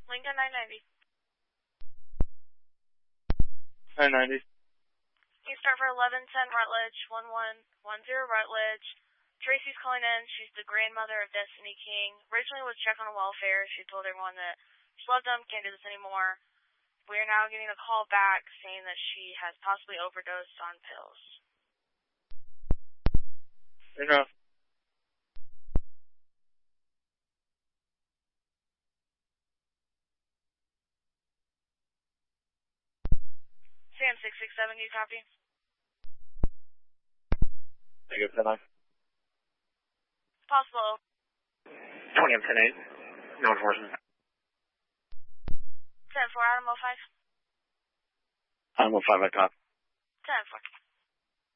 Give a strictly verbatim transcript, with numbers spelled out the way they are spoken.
Lincoln nine ninety. nine ninety. You start for eleven ten Rutledge, one one one zero Rutledge. Tracy's calling in. She's the grandmother of Destiny King. Originally was check on welfare. She told everyone that she loved them, can't do this anymore. We are now getting a call back saying that she has possibly overdosed on pills. Enough. Sam six six seven, you copy? Negative ten nine. Possible. twenty M ten eight. No enforcement. ten four, Adam oh five. I'm on five, I cop. ten four.